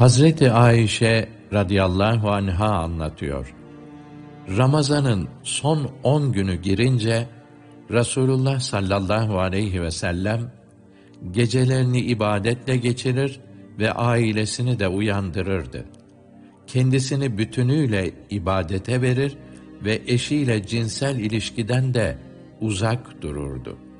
Hazreti Ayşe radıyallahu anha anlatıyor. Ramazan'ın son 10 günü girince Resulullah sallallahu aleyhi ve sellem gecelerini ibadetle geçirir ve ailesini de uyandırırdı. Kendisini bütünüyle ibadete verir ve eşiyle cinsel ilişkiden de uzak dururdu.